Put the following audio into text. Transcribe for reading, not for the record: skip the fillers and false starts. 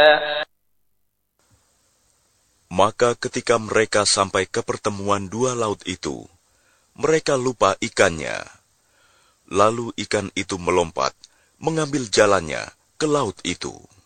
Maka ketika mereka sampai ke pertemuan dua laut itu, mereka lupa ikannya. Lalu ikan itu melompat, mengambil jalannya ke laut itu.